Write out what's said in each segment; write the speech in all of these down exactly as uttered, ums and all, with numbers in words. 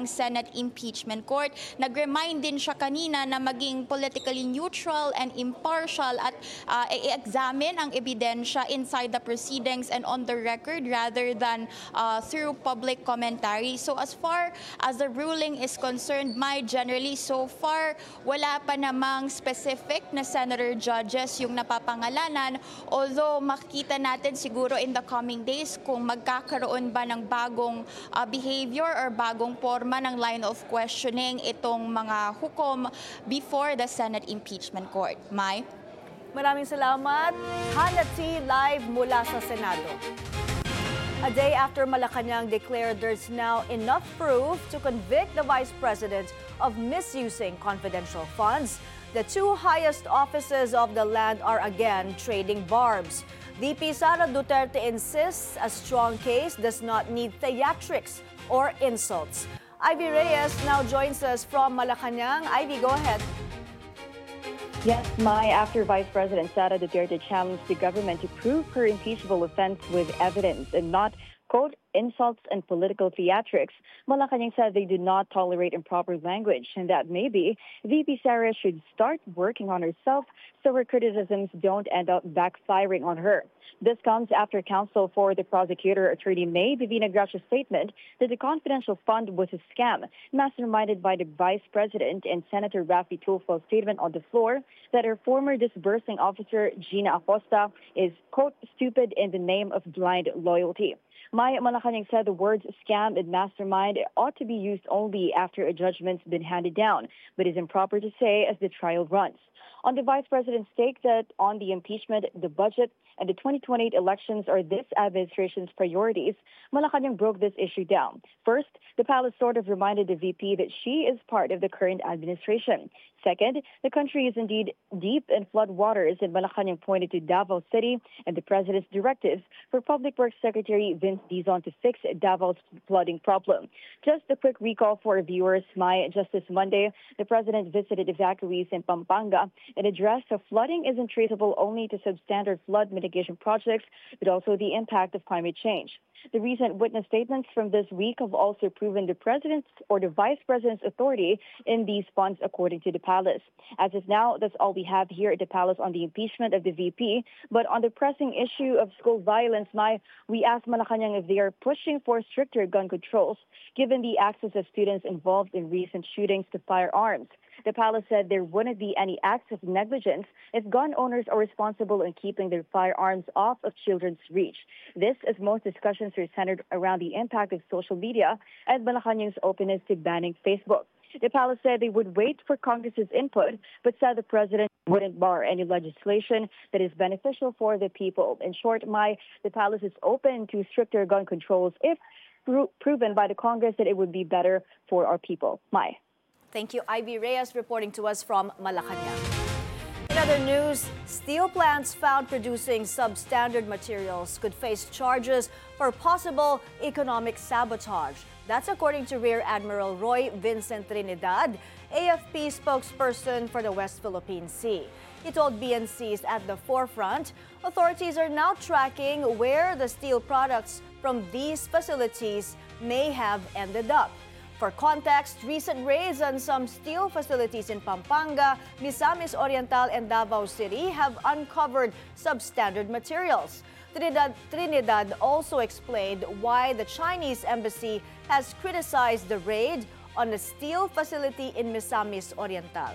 Senate Impeachment Court. Nag-remind din siya kanina na maging politically neutral and impartial at uh, i-examine ang ebidensya inside the proceedings and on the record rather than uh, through public commentary. So as far as the ruling is concerned, my generally so far wala pa namang specific na senator judges yung napapangalanan, although makikita natin siguro in the coming days kung magkakaroon ba ng bagong uh, behavior or bagong forma ng line of questioning itong mga hukom before the Senate Impeachment Court. Mai? Maraming salamat. Hannah T. live mula sa Senado. A day after Malacanang declared there's now enough proof to convict the Vice President of misusing confidential funds, the two highest offices of the land are again trading barbs. V P Sara Duterte insists a strong case does not need theatrics or insults. Ivy Reyes now joins us from Malacanang. Ivy, go ahead. Yes, Mai, after Vice President Sara Duterte challenged the government to prove her impeachable offense with evidence and not, quote, insults and political theatrics, Malacanang said they do not tolerate improper language and that maybe V P Sara should start working on herself so her criticisms don't end up backfiring on her. This comes after counsel for the prosecutor, Attorney May Divina Gracia's statement that the confidential fund was a scam, masterminded by the Vice President, and Senator Raffy Tulfo's statement on the floor that her former disbursing officer, Gina Acosta, is, quote, stupid in the name of blind loyalty. Maya Malacanang said the words scam and mastermind ought to be used only after a judgment's been handed down, but is improper to say as the trial runs. On the Vice President's take that on the impeachment, the budget, and the twenty twenty-eight elections are this administration's priorities, Malacanang broke this issue down. First, the palace sort of reminded the V P that she is part of the current administration. Second, the country is indeed deep in flood waters, and Malacanang pointed to Davao City and the President's directives for Public Works Secretary Vince Dizon to fix Davao's flooding problem. Just a quick recall for our viewers, Mai, just this Monday, the President visited evacuees in Pampanga and addressed how flooding isn't traceable only to substandard flood mitigation projects, but also the impact of climate change. The recent witness statements from this week have also proven the President's or the Vice President's authority in these funds, according to the palace. As of now, that's all we have here at the palace on the impeachment of the V P. But on the pressing issue of school violence, Mai, we asked Malacanang if they are pushing for stricter gun controls, given the access of students involved in recent shootings to firearms. The palace said there wouldn't be any acts of negligence if gun owners are responsible in keeping their firearms off of children's reach. This, as most discussions are centered around the impact of social media and Malacanang's openness to banning Facebook. The palace said they would wait for Congress's input, but said the president wouldn't bar any legislation that is beneficial for the people. In short, Mai, the palace is open to stricter gun controls if pro- proven by the Congress that it would be better for our people. Mai. Thank you, Ivy Reyes, reporting to us from Malacanang. In other news, steel plants found producing substandard materials could face charges for possible economic sabotage. That's according to Rear Admiral Roy Vincent Trinidad, A F P spokesperson for the West Philippine Sea. He told B N Cs at the forefront, authorities are now tracking where the steel products from these facilities may have ended up. For context, recent raids on some steel facilities in Pampanga, Misamis Oriental, and Davao City have uncovered substandard materials. Trinidad, Trinidad also explained why the Chinese embassy has criticized the raid on a steel facility in Misamis Oriental.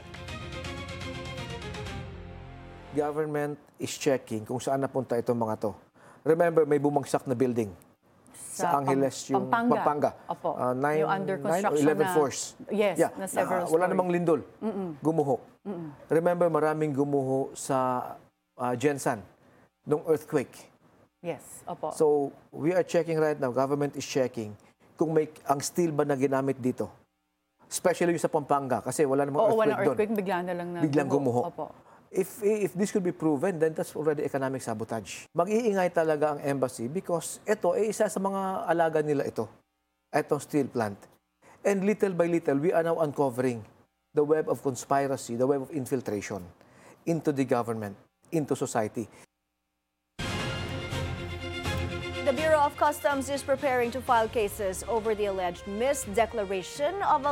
Government is checking kung saan napunta itong mga to. Remember, may bumagsak na building. Sa, sa Angeles, yung Pampanga. Pampanga. Opo. Uh, nine, yung under construction nine, eleven na, floors. Yes, yeah, na several uh, wala stories. namang lindol. Mm-mm. Gumuho. Mm-mm. Remember, maraming gumuho sa uh, Gensan nung earthquake. Yes, opo. So, we are checking right now, government is checking kung may ang steel ba na ginamit dito. Especially yung sa Pampanga kasi wala namang Oo, earthquake doon. walang earthquake, bigla na lang na Biglang gumuho. Opo. If if this could be proven, then that's already economic sabotage. Mag-iingay talaga ang embassy because ito ay isa sa mga alaga nila ito. Itong steel plant. And little by little, we are now uncovering the web of conspiracy, the web of infiltration into the government, into society. The Bureau Bureau of Customs is preparing to file cases over the alleged misdeclaration of a